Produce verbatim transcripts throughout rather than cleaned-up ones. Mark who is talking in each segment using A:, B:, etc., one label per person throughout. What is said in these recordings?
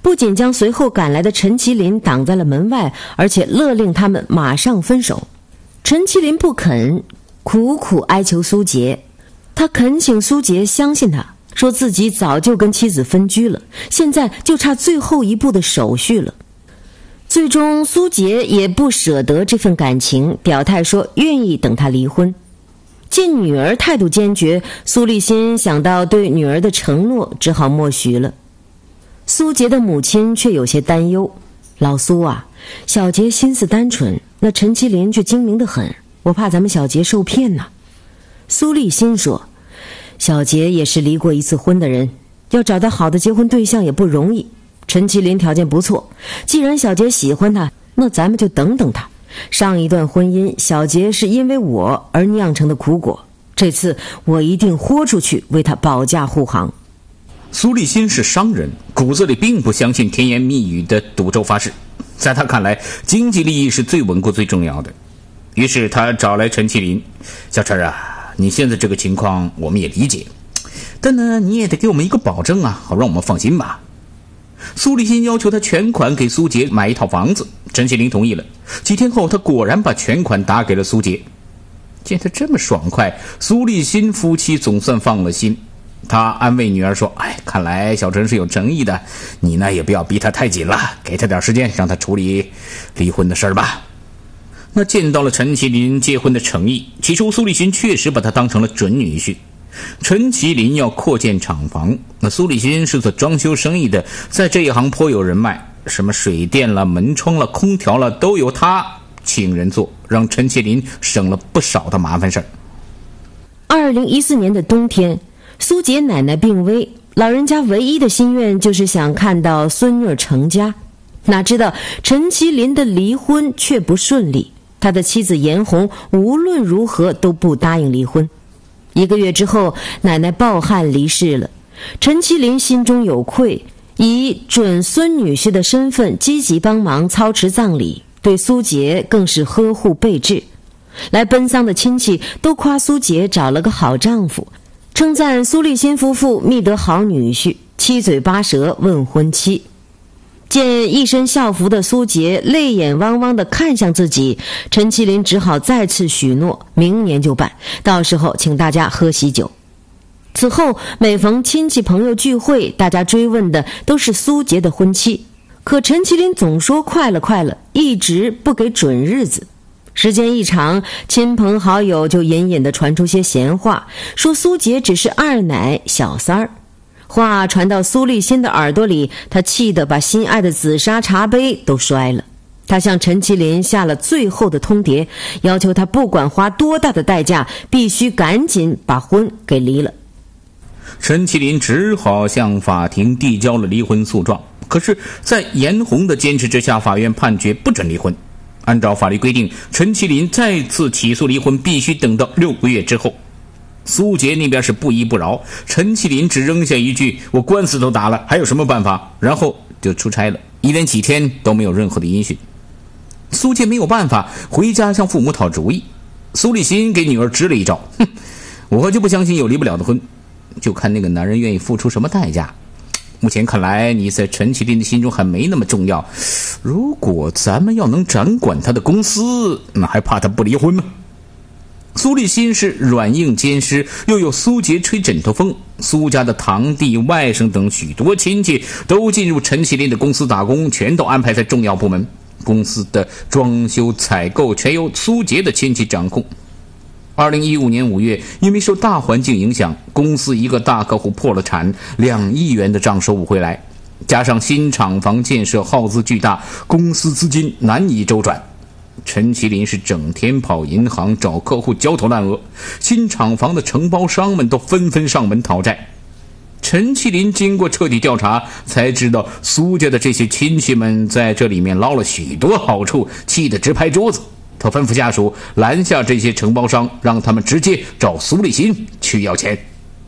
A: 不仅将随后赶来的陈其林挡在了门外，而且勒令他们马上分手。陈其林不肯，苦苦哀求苏杰，他恳请苏杰相信他，说自己早就跟妻子分居了，现在就差最后一步的手续了。最终苏杰也不舍得这份感情，表态说愿意等他离婚。见女儿态度坚决，苏立新想到对女儿的承诺，只好默许了。苏杰的母亲却有些担忧，老苏啊，小杰心思单纯，那陈其林却精明得很，我怕咱们小杰受骗呢。苏立新说，小杰也是离过一次婚的人，要找到好的结婚对象也不容易。陈其林条件不错，既然小杰喜欢他，那咱们就等等他。上一段婚姻，小杰是因为我而酿成的苦果，这次我一定豁出去为他保驾护航。
B: 苏立新是商人，骨子里并不相信甜言蜜语的赌咒发誓，在他看来，经济利益是最稳固最重要的。于是他找来陈其林，小陈啊，你现在这个情况我们也理解，但呢你也得给我们一个保证啊，好让我们放心吧。苏立新要求他全款给苏杰买一套房子，陈其林同意了。几天后，他果然把全款打给了苏杰。见他这么爽快，苏立新夫妻总算放了心。他安慰女儿说，哎，看来小陈是有诚意的，你呢也不要逼他太紧了，给他点时间让他处理离婚的事儿吧。那见到了陈其林结婚的诚意，起初苏立新确实把他当成了准女婿。陈其林要扩建厂房，那苏立新是做装修生意的，在这一行颇有人脉，什么水电了、门窗了、空调了，都由他请人做，让陈其林省了不少的麻烦事儿。
A: 二零一四年的冬天，苏杰奶奶病危，老人家唯一的心愿就是想看到孙女成家。哪知道陈其林的离婚却不顺利，他的妻子严红无论如何都不答应离婚。一个月之后，奶奶抱憾离世了。陈其林心中有愧，以准孙女婿的身份积极帮忙操持葬礼，对苏杰更是呵护备至。来奔丧的亲戚都夸苏杰找了个好丈夫，称赞苏立新夫妇觅得好女婿，七嘴八舌问婚期。见一身校服的苏杰泪眼汪汪地看向自己，陈其林只好再次许诺，明年就办，到时候请大家喝喜酒。此后每逢亲戚朋友聚会，大家追问的都是苏杰的婚期，可陈其林总说快了快了，一直不给准日子。时间一长，亲朋好友就隐隐地传出些闲话，说苏杰只是二奶小三儿。话传到苏立新的耳朵里，他气得把心爱的紫砂茶杯都摔了。他向陈其林下了最后的通牒，要求他不管花多大的代价，必须赶紧把婚给离了。
B: 陈其林只好向法庭递交了离婚诉状，可是在严红的坚持之下，法院判决不准离婚。按照法律规定，陈其林再次起诉离婚必须等到六个月之后。苏杰那边是不依不饶，陈其林只扔下一句，我官司都打了，还有什么办法，然后就出差了，一连几天都没有任何的音讯。苏杰没有办法，回家向父母讨主意。苏立新给女儿支了一招，哼，我就不相信有离不了的婚，就看那个男人愿意付出什么代价。目前看来你在陈其林的心中还没那么重要，如果咱们要能掌管他的公司，那还怕他不离婚吗？苏立新是软硬兼施，又有苏杰吹枕头风，苏家的堂弟外甥等许多亲戚都进入陈其林的公司打工，全都安排在重要部门，公司的装修采购全由苏杰的亲戚掌控。二零一五年五月，因为受大环境影响，公司一个大客户破了产，两亿元的账收不回来，加上新厂房建设耗资巨大，公司资金难以周转。陈其林是整天跑银行找客户焦头烂额，新厂房的承包商们都纷纷上门讨债。陈其林经过彻底调查，才知道苏家的这些亲戚们在这里面捞了许多好处，气得直拍桌子。他吩咐下属拦下这些承包商，让他们直接找苏立新去要钱。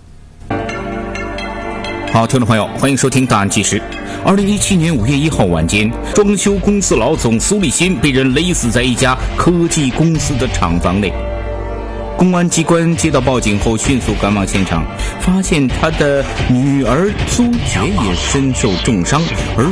B: 好，听众朋友，欢迎收听大案纪实。二零一七年五月一号晚间，装修公司老总苏立新被人勒死在一家科技公司的厂房内。公安机关接到报警后，迅速赶往现场，发现他的女儿苏杰也身受重伤，而